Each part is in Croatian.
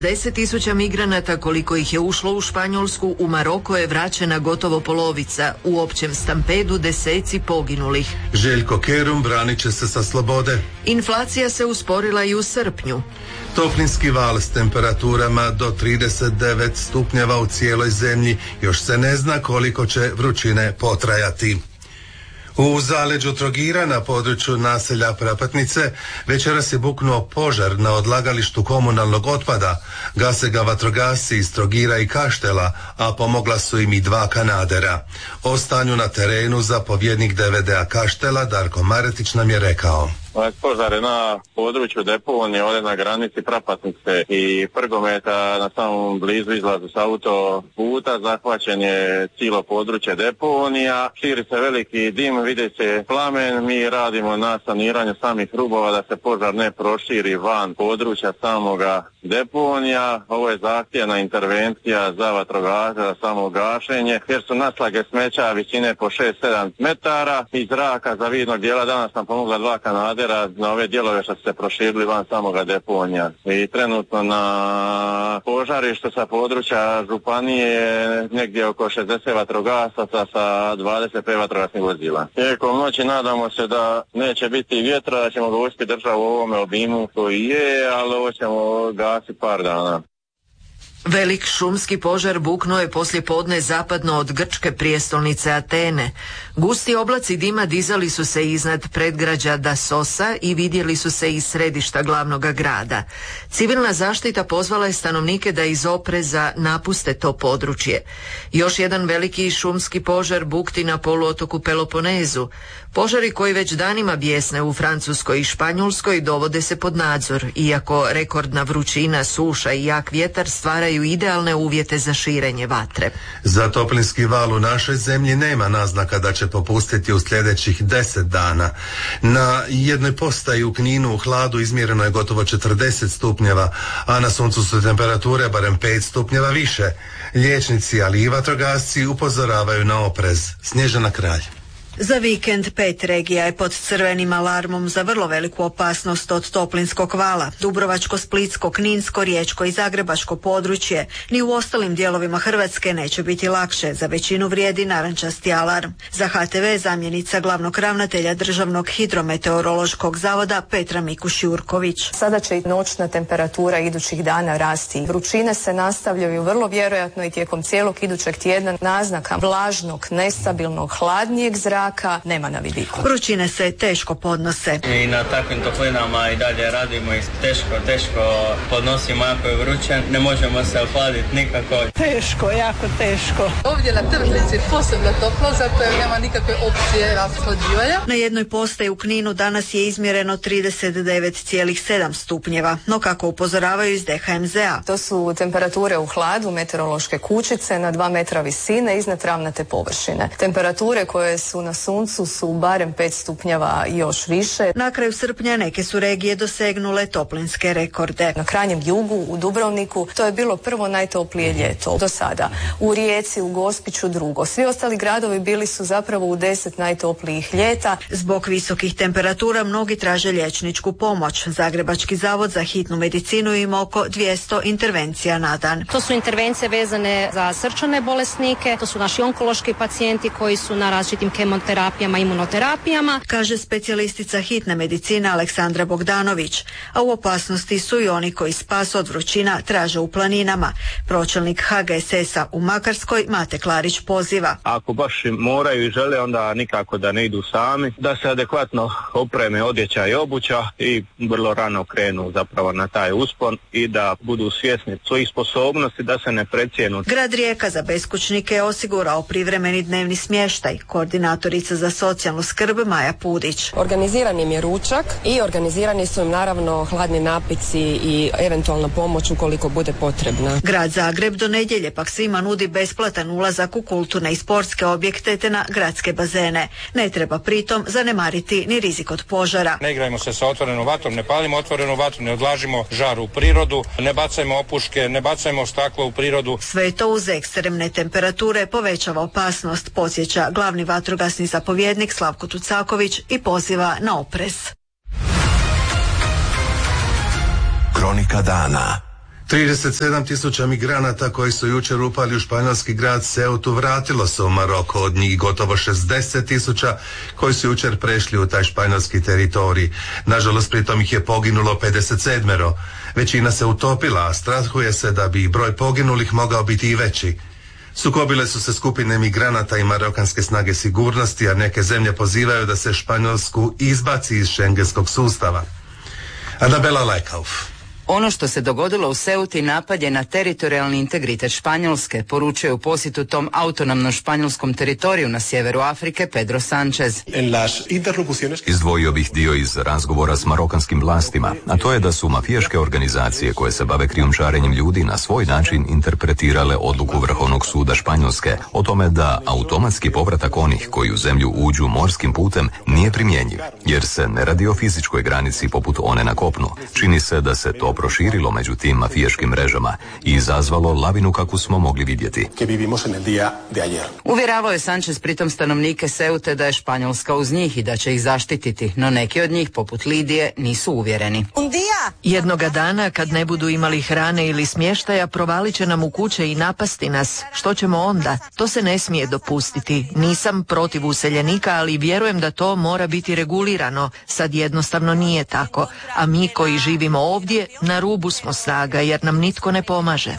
10.000 migranata koliko ih je ušlo u Španjolsku, u Maroko je vraćena gotovo polovica. U općem stampedu deseci poginulih. Željko Kerum branit će se sa slobode. Inflacija se usporila i u srpnju. Toplinski val s temperaturama do 39 stupnjeva u cijeloj zemlji. Još se ne zna koliko će vrućine potrajati. U zaleđu Trogira na području naselja Prapatnice večeras je buknuo požar na odlagalištu komunalnog otpada. Gase ga vatrogasci iz Trogira i Kaštela, a pomogla su im i 2 kanadera. O stanju na terenu zapovjednik DVD-a Kaštela Darko Maretić nam je rekao. Požar je na području deponije, ovdje na granici Prapatnice i Prgometa, na samom blizu izlazu s autoputa. Zahvaćen je cijelo područje deponija, širi se veliki dim, vidi se plamen. Mi radimo na saniranju samih rubova da se požar ne proširi van područja samoga deponija. Ovo je zahtjevna intervencija za vatrogasce, za samo gašenje, jer su naslage smeća visine po 6-7 metara. Iz zraka zavidnog dijela danas nam pomogla 2 kanadera na ove dijelove što su se proširili van samoga deponija. I trenutno na požarištu sa područja županije negdje oko 60 vatrogasaca sa 25 vatrogasnih vozila. Tijekom noći nadamo se da neće biti vjetra, da ćemo ga uspjeti držati u ovome obimu koji je, ali ovo ćemo gasiti par dana. Velik šumski požar buknuo je poslijepodne zapadno od grčke prijestolnice Atene. Gusti oblaci dima dizali su se iznad predgrađa Dasosa i vidjeli su se iz središta glavnog grada. Civilna zaštita pozvala je stanovnike da iz opreza napuste to područje. Još jedan veliki šumski požar bukti na poluotoku Peloponezu. Požari koji već danima bijesne u Francuskoj i Španjolskoj dovode se pod nadzor, iako rekordna vrućina, suša i jak vjetar stvaraju idealne uvjete za širenje vatre. Za toplinski val u našoj zemlji nema naznaka da će popustiti u sljedećih 10 dana. Na jednoj postaji u Kninu u Hladu izmjereno je gotovo 40 stupnjeva, a na suncu su temperature barem 5 stupnjeva više. Liječnici, ali i vatrogasci upozoravaju na oprez. Snježana Kralj. Za vikend 5 regija je pod crvenim alarmom za vrlo veliku opasnost od toplinskog vala. Dubrovačko, Splitsko, Kninsko, Riječko i Zagrebačko područje. Ni u ostalim dijelovima Hrvatske neće biti lakše. Za većinu vrijedi narančasti alarm. Za HTV zamjenica glavnog ravnatelja Državnog hidrometeorološkog zavoda Petra Mikuš-Jurković. Sada će i noćna temperatura idućih dana rasti. Vrućine se nastavljaju vrlo vjerojatno i tijekom cijelog idućeg tjedna. Naznaka vlažnog, nestabilnog, hladnijeg zraka nema na vidiku. Vrućine se teško podnose. I na takvim toplinama i dalje radimo i teško podnosimo, jako je vruće, ne možemo se ohladiti nikako. Teško, jako teško. Ovdje na tržnici posebno toplo, zato jer nema nikakve opcije rashlađivanja. Na jednoj postaji u Kninu danas je izmjereno 39,7 stupnjeva, no kako upozoravaju iz DHMZ-a. To su temperature u hladu, meteorološke kućice na 2 metra visine iznad travnate površine. Temperature koje su na suncu su barem 5 stupnjeva i još više. Na kraju srpnja neke su regije dosegnule toplinske rekorde. Na krajnjem jugu, u Dubrovniku, to je bilo prvo najtoplije ljeto do sada. U Rijeci, u Gospiću drugo. Svi ostali gradovi bili su zapravo u 10 najtoplijih ljeta. Zbog visokih temperatura mnogi traže liječničku pomoć. Zagrebački zavod za hitnu medicinu ima oko 200 intervencija na dan. To su intervencije vezane za srčane bolesnike, to su naši onkološki pacijenti koji su na različitim kemoterapijama, imunoterapijama, kaže specijalistica hitne medicine Aleksandra Bogdanović, a u opasnosti su i oni koji spas od vrućina traže u planinama. Pročelnik HGSS-a u Makarskoj Mate Klarić poziva. Ako baš moraju i žele, onda nikako da ne idu sami, da se adekvatno opreme odjeća i obuća i vrlo rano krenu zapravo na taj uspon i da budu svjesni svojih sposobnosti, da se ne precijenu. Grad Rijeka za beskućnike je osigurao privremeni dnevni smještaj. Koordinatorica za socijalnu skrb Maja Pudić. Organiziran im je ručak i organizirani su im naravno hladni napici i eventualna pomoć ukoliko bude potrebna. Grad Zagreb do nedjelje pak svima nudi besplatan ulazak u kulturne i sportske objekte te na gradske bazene. Ne treba pritom zanemariti ni rizik od požara. Ne igrajmo se sa otvorenom vatrom, ne palimo otvorenu vatru, ne odlažimo žar u prirodu, ne bacajmo opuške, ne bacajmo staklo u prirodu. Sve to uz ekstremne temperature povećava opasnost, podsjeća glavni vatrogasni zapovjednik Slavko Tucaković i poziva na oprez. Kronika dana. 37.000 migranata koji su jučer upali u španjolski grad Ceutu vratilo se u Maroko, od njih gotovo 60.000 koji su jučer prešli u taj španjolski teritorij. Nažalost, pritom ih je poginulo 57. Većina se utopila, a strahuje se da bi broj poginulih mogao biti i veći. Sukobile su se skupine migranata i marokanske snage sigurnosti, a neke zemlje pozivaju da se Španjolsku izbaci iz šengenskog sustava. Anabela Lajkauf. Ono što se dogodilo u Ceuti napad je na teritorijalni integritet Španjolske, poručuje u posjetu tom autonomnom španjolskom teritoriju na sjeveru Afrike Pedro Sánchez. Izdvojio bih dio iz razgovora s marokanskim vlastima, a to je da su mafijaške organizacije koje se bave krijumčarenjem ljudi na svoj način interpretirale odluku Vrhovnog suda Španjolske o tome da automatski povratak onih koji u zemlju uđu morskim putem nije primjenjiv, jer se ne radi o fizičkoj granici poput one na kopnu. Čini se da se to proširilo među tim mafijaškim mrežama i izazvalo lavinu kakvu smo mogli vidjeti. Uvjeravao je Sanchez pritom stanovnike Ceute da je Španjolska uz njih i da će ih zaštititi, no neki od njih, poput Lidije, nisu uvjereni. Jednoga dana, kad ne budu imali hrane ili smještaja, provalit će nam u kuće i napasti nas. Što ćemo onda? To se ne smije dopustiti. Nisam protiv useljenika, ali vjerujem da to mora biti regulirano. Sad jednostavno nije tako. A mi koji živimo ovdje, na rubu smo snaga jer nam nitko ne pomaže.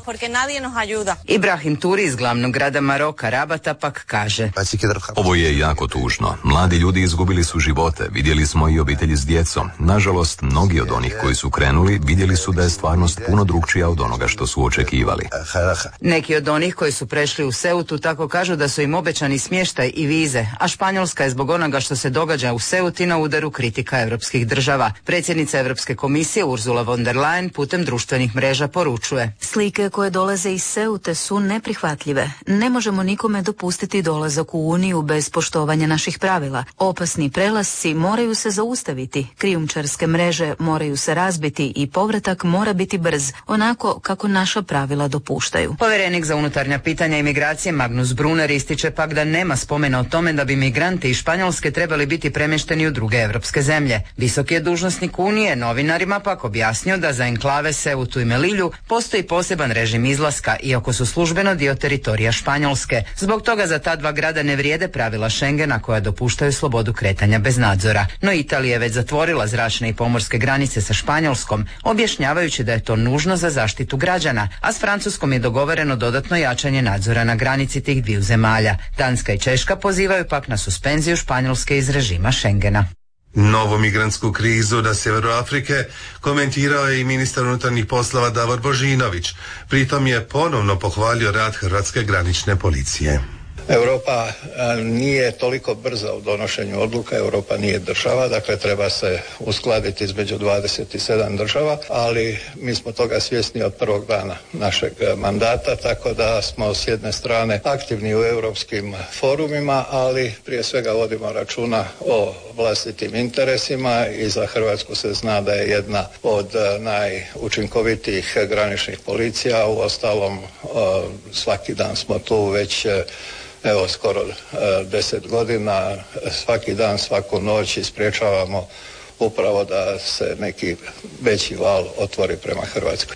Ibrahim Turi iz glavnog grada Maroka, Rabata, pak kaže: Ovo je jako tužno. Mladi ljudi izgubili su živote, vidjeli smo i obitelji s djecom. Nažalost, mnogi od onih koji su krenuli vidjeli su da je stvarnost puno drukčija od onoga što su očekivali. Neki od onih koji su prešli u Ceutu tako kažu da su im obećani smještaj i vize, a Španjolska je zbog onoga što se događa u Ceuti na udaru kritika europskih država. Predsjednica Europske komisije Ursula von der Leyen putem društvenih mreža poručuje: Slike koje dolaze iz Ceute su neprihvatljive. Ne možemo nikome dopustiti dolazak u Uniju bez poštovanja naših pravila. Opasni prelasci moraju se zaustaviti, krijumčarske mreže moraju se razbiti i povratak mora biti brz, onako kako naša pravila dopuštaju. Povjerenik za unutarnja pitanja i migracije Magnus Brunner ističe pak da nema spomena o tome da bi migranti iz Španjolske trebali biti premješteni u druge europske zemlje. Visoki je dužnosnik Unije novinarima pak objasnio da za enklave Ceutu i Melilju postoji poseban režim izlaska, iako su službeno dio teritorija Španjolske. Zbog toga za ta dva grada ne vrijede pravila Schengena koja dopuštaju slobodu kretanja bez nadzora. No Italija je već zatvorila zračne i pomorske granice sa Španjolskom, objašnjavajući da je to nužno za zaštitu građana, a s Francuskom je dogovoreno dodatno jačanje nadzora na granici tih dviju zemalja. Danska i Češka pozivaju pak na suspenziju Španjolske iz režima Schengena. Novu migrantsku krizu na sjeveru Afrike komentirao je i ministar unutarnjih poslova Davor Božinović. Pritom je ponovno pohvalio rad Hrvatske granične policije. Europa nije toliko brza u donošenju odluka, Europa nije država, dakle treba se uskladiti između 27 država, ali mi smo toga svjesni od prvog dana našeg mandata, tako da smo s jedne strane aktivni u europskim forumima, ali prije svega vodimo računa o vlastitim interesima i za Hrvatsku se zna da je jedna od najučinkovitijih graničnih policija, uostalom svaki dan smo tu već skoro 10 godina, svaki dan, svaku noć ispriječavamo upravo da se neki veći val otvori prema Hrvatskoj.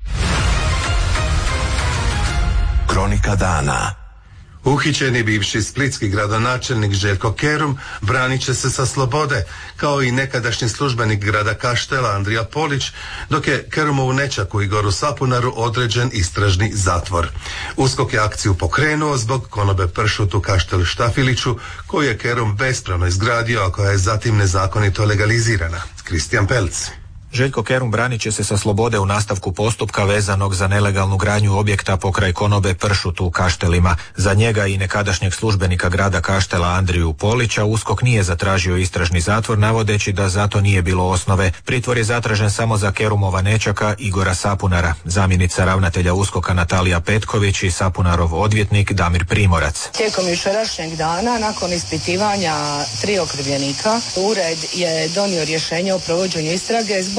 Kronika dana. Uhićeni bivši splitski gradonačelnik Željko Kerum branit će se sa slobode, kao i nekadašnji službenik grada Kaštela Andrija Polić, dok je Kerumovu nećaku Igoru Sapunaru određen istražni zatvor. USKOK je akciju pokrenuo zbog konobe pršut u Kaštelu Štafiliću, koju je Kerum bespravno izgradio, a koja je zatim nezakonito legalizirana. Kristijan Pelc. Željko Kerum branit će se sa slobode u nastavku postupka vezanog za nelegalnu gradnju objekta pokraj konobe pršut u Kaštelima. Za njega i nekadašnjeg službenika grada Kaštela Andriju Polića USKOK nije zatražio istražni zatvor, navodeći da zato nije bilo osnove. Pritvor je zatražen samo za Kerumova nećaka Igora Sapunara. Zamjenica ravnatelja USKOK-a Natalija Petković i Sapunarov odvjetnik Damir Primorac. Tijekom jučerašnjeg dana, nakon ispitivanja 3 okrivljenika, ured je donio rješenje o provođenju istrage zbog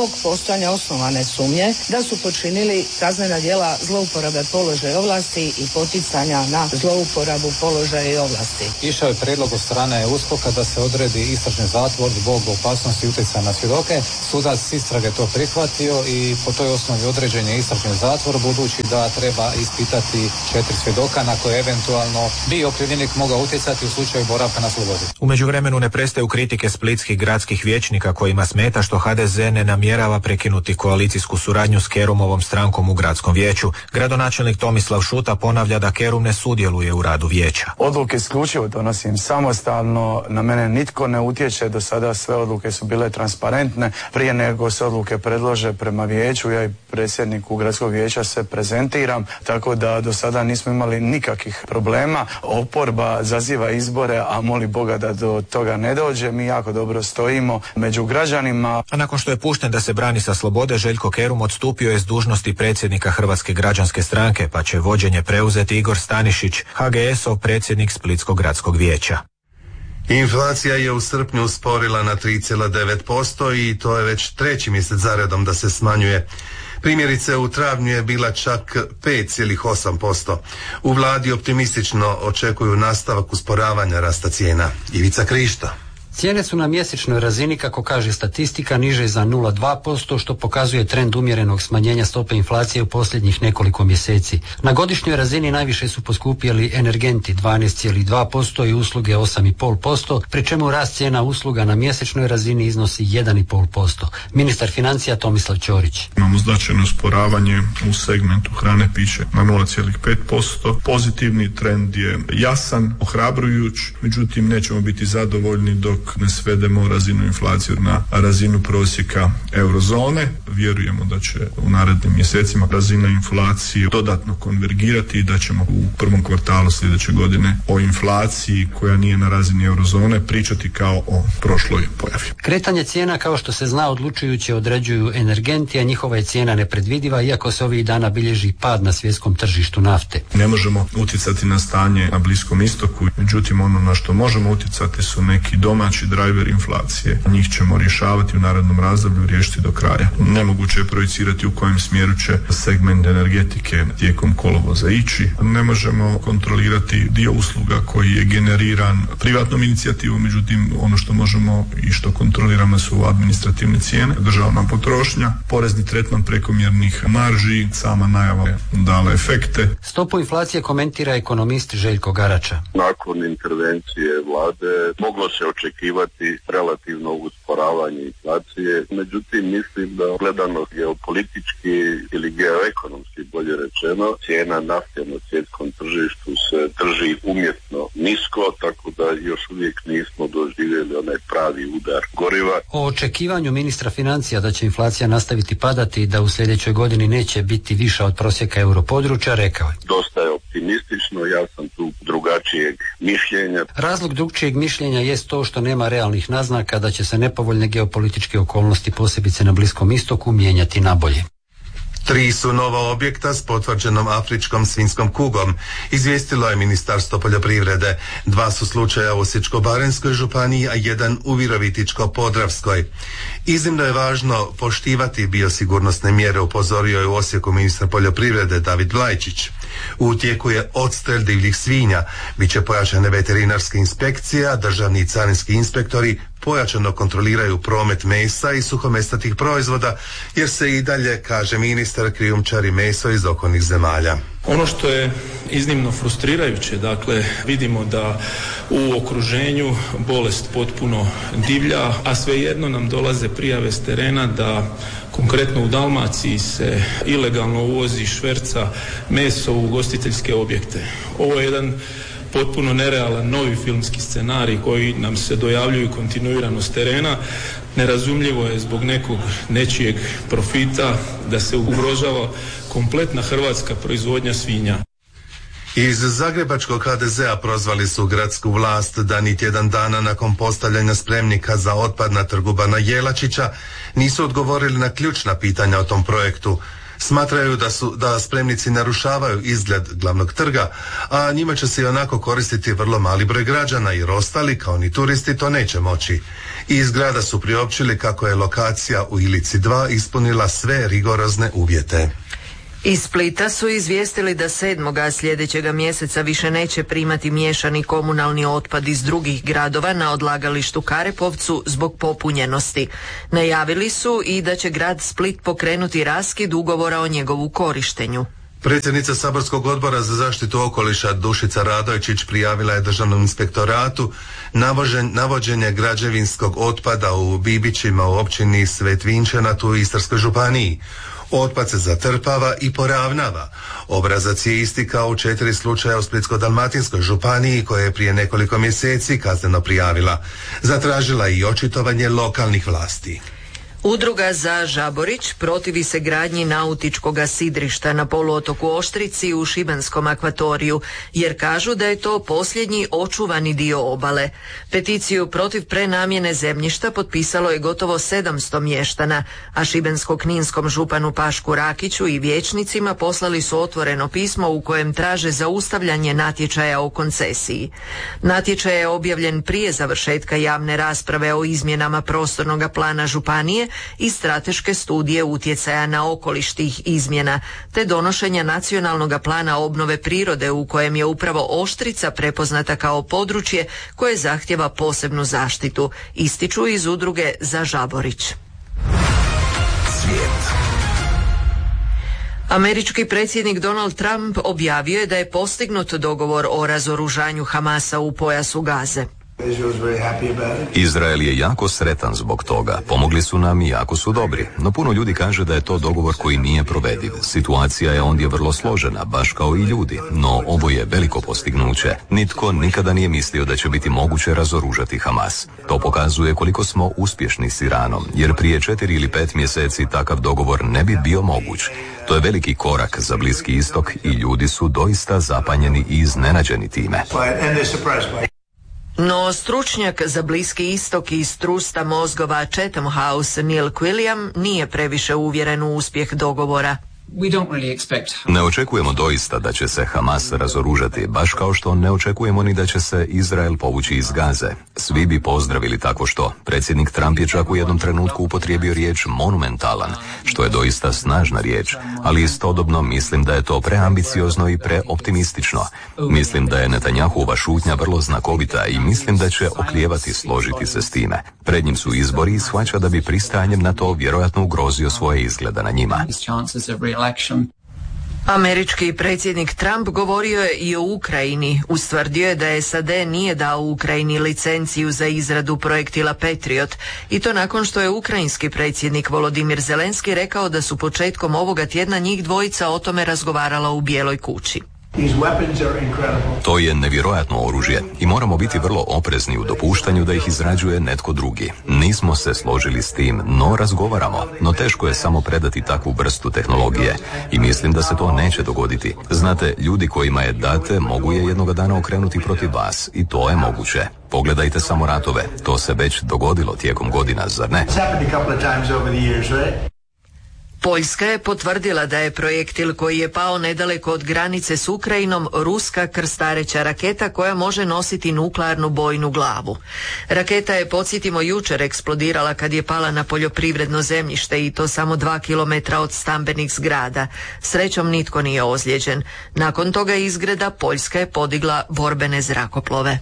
zbog postojanja osnovane sumnje da su počinili kaznena djela zlouporabe položaja i ovlasti i poticanja na zlouporabu položaja i ovlasti. Išao je prijedlog od strane USKOK-a da se odredi istražni zatvor zbog opasnosti utjecaja na svjedoke. Sudac istrage to prihvatio i po toj osnovi određen je istražni zatvor, budući da treba ispitati 4 svjedoka na koje eventualno bi okrivljenik mogao utjecati u slučaju boravka na slobodi. U međuvremenu ne prestaju kritike splitskih gradskih vijećnika kojima smeta što HDZ ne namjerava prekinuti koalicijsku suradnju s Kerumovom strankom u gradskom vijeću. Gradonačelnik Tomislav Šuta ponavlja da Kerum ne sudjeluje u radu vijeća. Odluke isključivo donosim samostalno, na mene nitko ne utječe, do sada sve odluke su bile transparentne. Prije nego se odluke predlože prema vijeću, ja i predsjedniku gradskog vijeća se prezentiram, tako da do sada nismo imali nikakvih problema. Oporba zaziva izbore, a moli Boga da do toga ne dođe. Mi jako dobro stojimo među građanima. A nakon što je pušten da se brani sa slobode, Željko Kerum odstupio je s dužnosti predsjednika Hrvatske građanske stranke, pa će vođenje preuzeti Igor Stanišić, HGS-ov predsjednik Splitskog gradskog vijeća. Inflacija je u srpnju usporila na 3,9% i to je već 3. mjesec zaredom da se smanjuje. Primjerice, u travnju je bila čak 5,8%. U vladi optimistično očekuju nastavak usporavanja rasta cijena. Ivica Krišta. Cijene su na mjesečnoj razini, kako kaže statistika, niže za 0,2%, što pokazuje trend umjerenog smanjenja stope inflacije u posljednjih nekoliko mjeseci. Na godišnjoj razini najviše su poskupjeli energenti 12,2% i usluge 8,5%, pri čemu rast cijena usluga na mjesečnoj razini iznosi 1,5%. Ministar financija Tomislav Ćorić. Imamo značajno usporavanje u segmentu hrane, piće na 0,5%. Pozitivni trend je jasan, ohrabrujuć, međutim nećemo biti zadovoljni dok ne svedemo razinu inflacije na razinu prosjeka eurozone. Vjerujemo da će u narednim mjesecima razina inflacije dodatno konvergirati i da ćemo u prvom kvartalu sljedeće godine o inflaciji koja nije na razini eurozone pričati kao o prošloj pojavi. Kretanje cijena, kao što se zna, odlučujuće određuju energenti, a njihova je cijena nepredvidiva, iako se ovih dana bilježi pad na svjetskom tržištu nafte. Ne možemo utjecati na stanje na Bliskom istoku, međutim ono na što možemo utjecati su neki domaći driver inflacije. Njih ćemo rješavati u narednom razdoblju, riješiti do kraja. Nemoguće je projicirati u kojem smjeru će segment energetike tijekom kolovoza ići. Ne možemo kontrolirati dio usluga koji je generiran privatnom inicijativom, međutim ono što možemo i što kontroliramo su administrativne cijene, državna potrošnja, porezni tretman prekomjernih marži, sama najava je dala efekte. Stopu inflacije komentira ekonomist Željko Garača. Nakon intervencije vlade moglo se očekivati relativno usporavanje inflacije, međutim mislim da gledano geopolitički ili geoekonomski, bolje rečeno, cijena nafte na svjetskom tržištu se drži umjetno nisko, tako da još uvijek nismo doživjeli onaj pravi udar goriva. O očekivanju ministra financija da će inflacija nastaviti padati i da u sljedećoj godini neće biti viša od prosjeka europodručja rekao je: Dosta je optimistično, ja sam tu drugačijeg mišljenja. Razlog drugčijeg mišljenja jest to što nema realnih naznaka da će se nepovoljne geopolitičke okolnosti, posebice na Bliskom istoku, mijenjati na bolje. 3 su nova objekta s potvrđenom afričkom svinjskom kugom, izvijestilo je Ministarstvo poljoprivrede. 2 su slučaja u Osječko-baranjskoj županiji, a 1 u Virovitičko-podravskoj. Iznimno je važno poštivati biosigurnosne mjere, upozorio je u Osijeku ministar poljoprivrede David Vlajčić. U tijeku je odstrel divljih svinja, bit će pojačane veterinarske inspekcije, a državni i carinski inspektori pojačano kontroliraju promet mesa i suhomesnatih proizvoda, jer se i dalje, kaže ministar, krijumčari meso iz okolnih zemalja. Ono što je iznimno frustrirajuće, dakle, vidimo da u okruženju bolest potpuno divlja, a svejedno nam dolaze prijave s terena da konkretno u Dalmaciji se ilegalno uvozi, šverca meso u ugostiteljske objekte. Ovo je jedan potpuno nerealan novi filmski scenarij koji nam se dojavljuju kontinuirano s terena. Nerazumljivo je zbog nečijeg profita da se ugrožava kompletna hrvatska proizvodnja svinja. Iz zagrebačkog HDZ-a prozvali su gradsku vlast da ni tjedan dana nakon postavljanja spremnika za otpad na trgu Bana Jelačića nisu odgovorili na ključna pitanja o tom projektu. Smatraju da spremnici narušavaju izgled glavnog trga, a njima će se i onako koristiti vrlo mali broj građana jer ostali, kao ni turisti, to neće moći. Iz grada su priopćili kako je lokacija u Ilici 2 ispunila sve rigorozne uvjete. Iz Splita su izvijestili da 7. sljedećega mjeseca više neće primati miješani komunalni otpad iz drugih gradova na odlagalištu Karepovcu zbog popunjenosti. Najavili su i da će grad Split pokrenuti raskid ugovora o njegovu korištenju. Predsjednica Saborskog odbora za zaštitu okoliša Dušica Radojčić prijavila je Državnom inspektoratu navođenje građevinskog otpada u Bibićima u općini Svetvinčanat u Istarskoj županiji. Otpad se zatrpava i poravnava. Obrazac je isti kao u 4 slučaja u Splitsko-dalmatinskoj županiji koje je prije nekoliko mjeseci kazneno prijavila. Zatražila i očitovanje lokalnih vlasti. Udruga za Žaborić protivi se gradnji nautičkog sidrišta na poluotoku Oštrici u Šibenskom akvatoriju, jer kažu da je to posljednji očuvani dio obale. Peticiju protiv prenamjene zemljišta potpisalo je gotovo 700 mještana, a šibensko-kninskom županu Pašku Rakiću i vijećnicima poslali su otvoreno pismo u kojem traže zaustavljanje natječaja o koncesiji. Natječaj je objavljen prije završetka javne rasprave o izmjenama prostornog plana županije i strateške studije utjecaja na okoliš tih izmjena, te donošenja nacionalnog plana obnove prirode u kojem je upravo Oštrica prepoznata kao područje koje zahtjeva posebnu zaštitu, ističu iz Udruge za Žaborić. Svijet. Američki predsjednik Donald Trump objavio je da je postignut dogovor o razoružanju Hamasa u pojasu Gaze. Izrael je jako sretan zbog toga. Pomogli su nam i jako su dobri. No puno ljudi kaže da je to dogovor koji nije provediv. Situacija je ondje vrlo složena, baš kao i ljudi. No ovo je veliko postignuće. Nitko nikada nije mislio da će biti moguće razoružati Hamas. To pokazuje koliko smo uspješni s Iranom, jer prije 4 ili 5 mjeseci takav dogovor ne bi bio moguć. To je veliki korak za Bliski istok i ljudi su doista zapanjeni i iznenađeni time. No stručnjak za Bliski istok iz trusta mozgova Chatham House Neil Quilliam nije previše uvjeren u uspjeh dogovora. Ne očekujemo doista da će se Hamas razoružati, baš kao što ne očekujemo ni da će se Izrael povući iz Gaze. Svi bi pozdravili tako što. Predsjednik Trump je čak u jednom trenutku upotrijebio riječ monumentalan, što je doista snažna riječ, ali istodobno mislim da je to preambiciozno i preoptimistično. Mislim da je Netanjahova šutnja vrlo znakovita i mislim da će oklijevati složiti se s time. Pred njim su izbori i shvaća da bi pristajanjem na to vjerojatno ugrozio svoje izgleda na njima. Američki predsjednik Trump govorio je i o Ukrajini. Ustvrdio je da SAD nije dao Ukrajini licenciju za izradu projektila Patriot, i to nakon što je ukrajinski predsjednik Volodimir Zelenski rekao da su početkom ovoga tjedna njih dvojica o tome razgovarala u Bijeloj kući. To je nevjerojatno oružje i moramo biti vrlo oprezni u dopuštanju da ih izrađuje netko drugi. Nismo se složili s tim, no razgovaramo. No teško je samo predati takvu vrstu tehnologije i mislim da se to neće dogoditi. Znate, ljudi kojima je date mogu je jednoga dana okrenuti protiv vas i to je moguće. Pogledajte samo ratove, to se već dogodilo tijekom godina, zar ne? Poljska je potvrdila da je projektil koji je pao nedaleko od granice s Ukrajinom ruska krstareća raketa koja može nositi nuklearnu bojnu glavu. Raketa je, podsjetimo, jučer eksplodirala kad je pala na poljoprivredno zemljište i to samo 2 kilometra od stambenih zgrada. Srećom nitko nije ozlijeđen. Nakon toga izgreda Poljska je podigla borbene zrakoplove.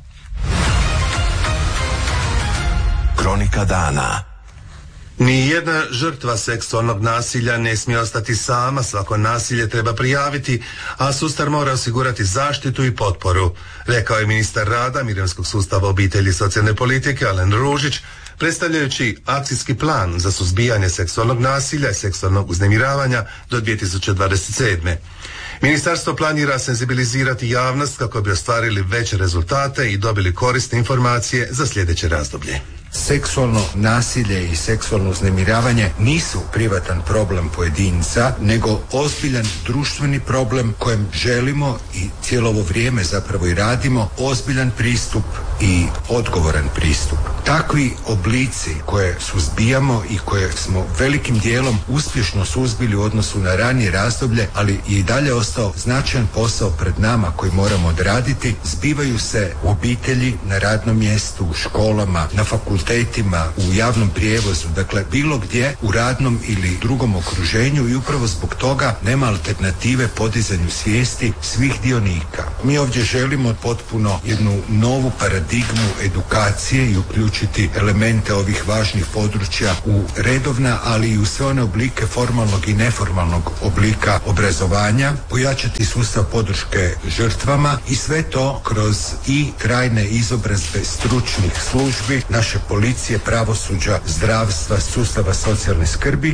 Kronika dana. Ni jedna žrtva seksualnog nasilja ne smije ostati sama, svako nasilje treba prijaviti, a sustav mora osigurati zaštitu i potporu, rekao je ministar rada, mirovinskog sustava, obitelji i socijalne politike Alen Ružić, predstavljajući akcijski plan za suzbijanje seksualnog nasilja i seksualnog uznemiravanja do 2027. Ministarstvo planira senzibilizirati javnost kako bi ostvarili veće rezultate i dobili korisne informacije za sljedeće razdoblje. Seksualno nasilje i seksualno uznemiravanje nisu privatan problem pojedinca, nego ozbiljan društveni problem kojem želimo i cijelo ovo vrijeme zapravo i radimo ozbiljan pristup i odgovoran pristup. Takvi oblici koje suzbijamo i koje smo velikim dijelom uspješno suzbili u odnosu na ranije razdoblje, ali je i dalje ostao značajan posao pred nama koji moramo odraditi, zbivaju se u obitelji, na radnom mjestu, u školama, na fakultetima, u javnom prijevozu, dakle bilo gdje u radnom ili drugom okruženju i upravo zbog toga nema alternative podizanju svijesti svih dionika. Mi ovdje želimo potpuno jednu novu paradigmu edukacije i uključiti elemente ovih važnih područja u redovna, ali i u sve one oblike formalnog i neformalnog oblika obrazovanja, pojačati sustav podrške žrtvama i sve to kroz i trajne izobrazbe stručnih službi, naše policije, pravosuđa, zdravstva, sustava socijalne skrbi.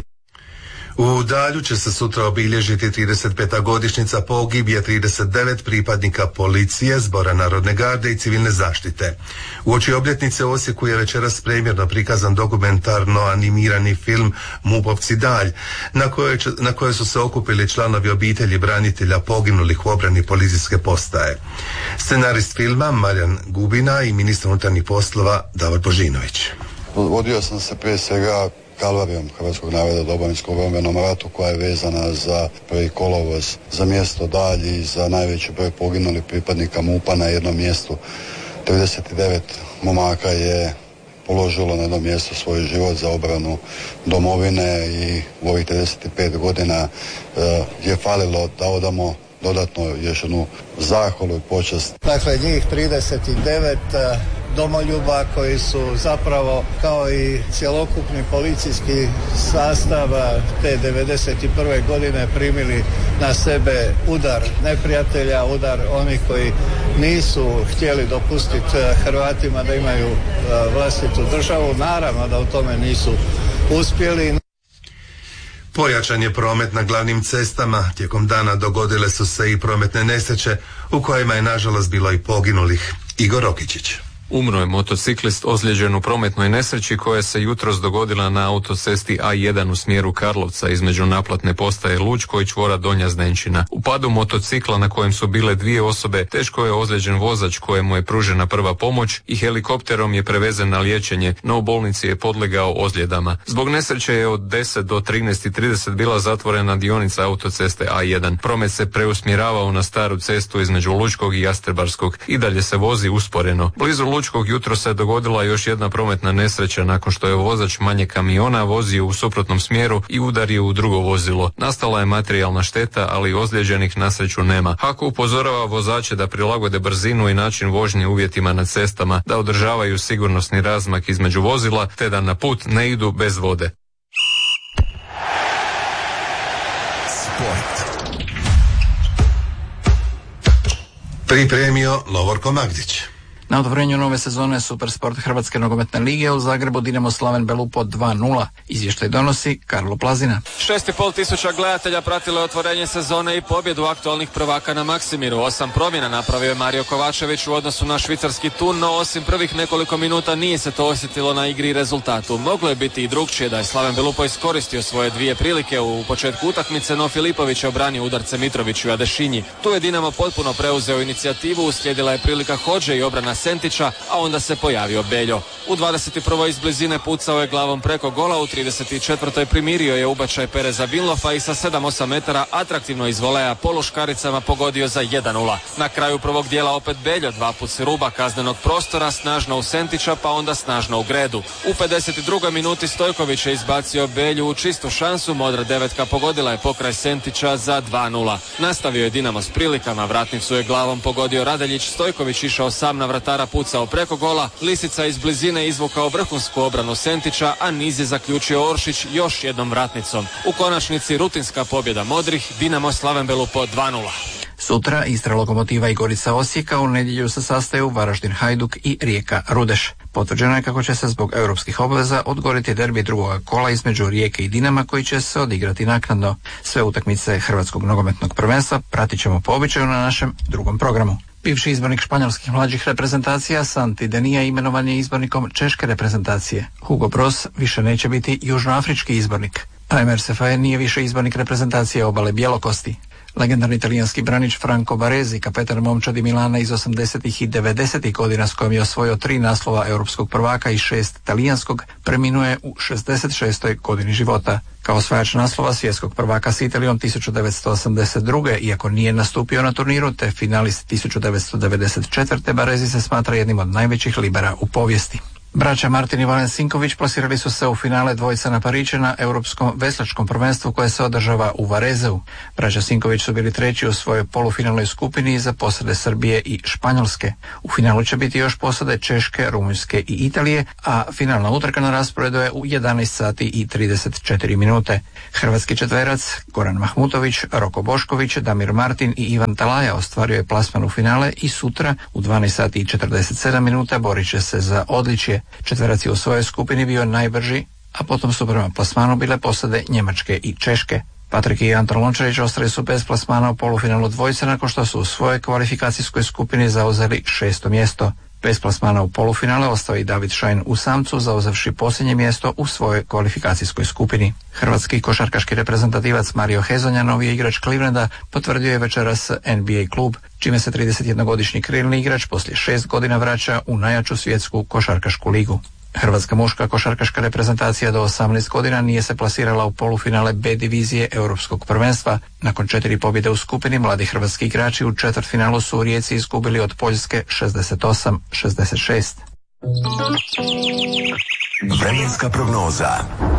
U Dalju će se sutra obilježiti 35. godišnjica pogibije 39 pripadnika policije, Zbora Narodne garde i civilne zaštite. Uoči obljetnice u Osijeku je večeras premijerno prikazan dokumentarno animirani film Mupovci dalj, na kojoj su se okupili članovi obitelji branitelja poginulih u obrani policijske postaje. Scenarist filma Marijan Gubina i ministar unutarnjih poslova Davor Božinović. Vodio sam se prije svega kalvarijom hrvatskog naroda u Domovinskom obrambenom ratu koja je vezana za 1. kolovoz, za mjesto Dalj i za najveći broj poginulih pripadnika MUP-a na jednom mjestu. 39 momaka je položilo na jednom mjestu svoj život za obranu domovine i u ovih 35 godina je falilo da odamo dodatno još jednu zahvalu i počast. Dakle, njih 39 domoljuba koji su zapravo kao i cjelokupni policijski sastav te 91. godine primili na sebe udar neprijatelja, udar onih koji nisu htjeli dopustiti Hrvatima da imaju vlastitu državu. Naravno da u tome nisu uspjeli. Pojačan je promet na glavnim cestama. Tijekom dana dogodile su se i prometne nesreće u kojima je nažalost bilo i poginulih. Igor Rokičić. Umro je motociklist ozlijeđen u prometnoj nesreći koja se jutros dogodila na autocesti A1 u smjeru Karlovca između naplatne postaje Lučko i čvora Donja Zdenčina. U padu motocikla na kojem su bile 2 osobe teško je ozlijeđen vozač kojemu je pružena prva pomoć i helikopterom je prevezen na liječenje, no u bolnici je podlegao ozljedama. Zbog nesreće je od 10 do 13:30 bila zatvorena dionica autoceste A1. Promet se preusmjeravao na staru cestu između Lučkog i Jastrebarskog i dalje se vozi usporeno. Blizu Lučkog jutro se dogodila još jedna prometna nesreća nakon što je vozač manje kamiona vozio u suprotnom smjeru i udario u drugo vozilo. Nastala je materijalna šteta, ali ozlijeđenih na sreću nema. HAKO upozorava vozače da prilagode brzinu i način vožnje uvjetima na cestama, da održavaju sigurnosni razmak između vozila, te da na put ne idu bez vode. Sport. Pripremio Lovorko Magdić. Na otvorenju nove sezone Supersport Hrvatske nogometne lige u Zagrebu Dinamo Slaven Belupo 2:0. Izvještaj donosi Karlo Plazina. 6.500 gledatelja pratilo je otvorenje sezone i pobjedu aktualnih prvaka na Maksimiru. 8 promjena napravio je Mario Kovačević u odnosu na švicarski Thun, no osim prvih nekoliko minuta nije se to osjetilo na igri i rezultatu. Moglo je biti i drugčije da je Slaven Belupo iskoristio svoje 2 prilike u početku utakmice, no Filipović je obranio udarce Mitroviću i Adešinji. Tu je Dinamo potpuno preuzeo inicijativu, uslijedila je prilika Hodže i obrana Sentića, a onda se pojavio Beljo. U 21. iz blizine pucao je glavom preko gola, u 34. primirio je ubačaj Pereza Vinlofa i sa 7-8 metara atraktivno iz voleja poluškaricama pogodio za 1:0. Na kraju prvog dijela opet Beljo, 2 put s ruba kaznenog prostora, snažno u Sentića pa onda snažno u Gredu. U 52. minuti Stojković je izbacio Belju u čistu šansu, modra devetka pogodila je pokraj Sentića za 2:0. Nastavio je Dinamo s prilikama, vratnicu je glavom pogodio Radeljić, Stojković išao sam na vratara, pucao preko gola, Lisica iz blizine izvukao vrhunsku obranu Sentića, a niz je zaključio Oršić još jednom vratnicom. U konačnici rutinska pobjeda modrih, Dinamo Slaven Belupo 2:0. Sutra Istra Lokomotiva i Gorica Osijeka, u nedjelju se sastaju Varaždin Hajduk i Rijeka Rudeš. Potvrđeno je kako će se zbog europskih obveza odgoditi derbi drugog kola između Rijeke i Dinama koji će se odigrati naknadno. Sve utakmice Hrvatskog nogometnog prvenstva pratit ćemo po običaju na našem drugom programu. Bivši izbornik španjolskih mlađih reprezentacija Santi Denija imenovan je izbornikom češke reprezentacije. Hugo Bross više neće biti južnoafrički izbornik. Aimer Sefae nije više izbornik reprezentacije obale bjelokosti. Legendarni italijanski branič Franco Baresi, kapetan momčadi Milana iz 80. i 90. godina s kojim je osvojio 3 naslova europskog prvaka i 6 talijanskog, preminuje u 66. godini života. Kao osvajač naslova svjetskog prvaka s Italijom 1982. iako nije nastupio na turniru, te finalist 1994. Baresi se smatra jednim od najvećih libera u povijesti. Braća Martin i Valen Sinković plasirali su se u finale dvojica na Pariće na europskom veslačkom prvenstvu koje se održava u Varezeu. Braća Sinković su bili treći u svojoj polufinalnoj skupini iza posade Srbije i Španjolske. U finalu će biti još posade Češke, Rumunjske i Italije, a finalna utrka na rasporedu je u 11 sati i 34 minute. Hrvatski četverac Goran Mahmutović, Roko Bošković, Damir Martin i Ivan Talaja ostvario je plasman u finale i sutra u 12 sati i 47 minuta borit će se za odličje. Četverac je u svojoj skupini bio najbrži, a potom su prema plasmanu bile posade Njemačke i Češke. Patrik i Anton Lončarić ostali su bez plasmana u polufinalu dvojice nakon što su u svojoj kvalifikacijskoj skupini zauzeli 6. mjesto. Bez plasmana u polufinale ostao i David Šajn u samcu, zauzevši posljednje mjesto u svojoj kvalifikacijskoj skupini. Hrvatski košarkaški reprezentativac Mario Hezonja, novi igrač Clevelanda, potvrdio je večeras NBA klub, čime se 31-godišnji krilni igrač poslije 6 godina vraća u najjaču svjetsku košarkašku ligu. Hrvatska muška košarkaška reprezentacija do 18 godina nije se plasirala u polufinale B divizije europskog prvenstva. Nakon 4 pobjede u skupini, mladi hrvatski igrači u četvrtfinalu su u Rijeci izgubili od Poljske 68-66. Vremenska prognoza.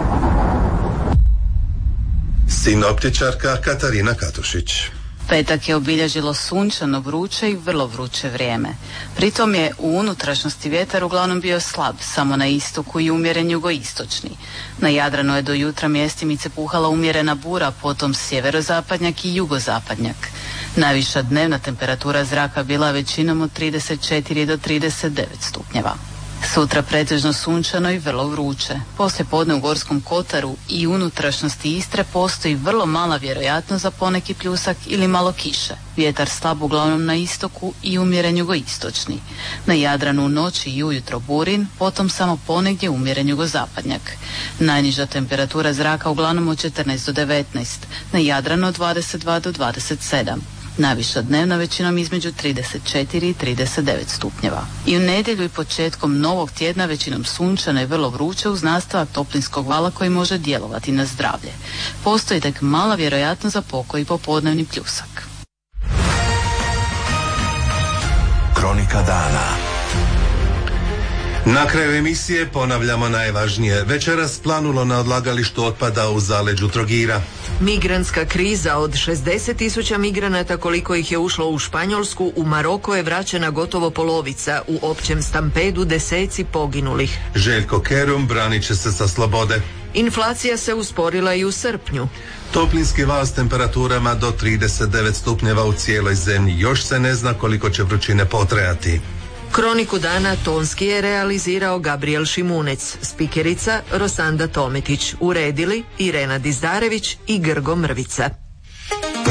Sinoptičarka Katarina Katušić. Petak je obilježilo sunčano, vruće i vrlo vruće vrijeme. Pritom je u unutrašnjosti vjetar uglavnom bio slab, samo na istoku i umjeren jugoistočni. Na Jadranu je do jutra mjestimice puhala umjerena bura, potom sjeverozapadnjak i jugozapadnjak. Najviša dnevna temperatura zraka bila većinom od 34 do 39 stupnjeva. Sutra pretežno sunčano i vrlo vruće. Poslije podne u Gorskom kotaru i unutrašnjosti Istre postoji vrlo mala vjerojatnost za poneki pljusak ili malo kiše. Vjetar slab uglavnom na istoku i umjeren jugoistočni. Na Jadranu u noći i ujutro burin, potom samo ponegdje umjeren jugozapadnjak. Najniža temperatura zraka uglavnom od 14 do 19, na Jadranu od 22 do 27. Najviša dnevna većinom između 34 i 39 stupnjeva. I u nedjelju i početkom novog tjedna većinom sunčano i vrlo vruće uz nastavak toplinskog vala koji može djelovati na zdravlje. Postoji tek mala vjerojatnost za pokoj i popodnevni pljusak. Kronika dana. Na kraju emisije ponavljamo najvažnije. Večeras planulo na odlagalištu otpada u zaleđu Trogira. Migrantska kriza od 60.000 migranata koliko ih je ušlo u Španjolsku, u Maroko je vraćena gotovo polovica. U općem stampedu deseci poginulih. Željko Kerum branit će se sa slobode. Inflacija se usporila i u srpnju. Toplinski val s temperaturama do 39 stupnjeva u cijeloj zemlji. Još se ne zna koliko će vrućine potrajati. Kroniku dana tonski je realizirao Gabriel Šimunec, spikerica Rosanda Tometić, uredili Irena Dizdarević i Grgo Mrvica.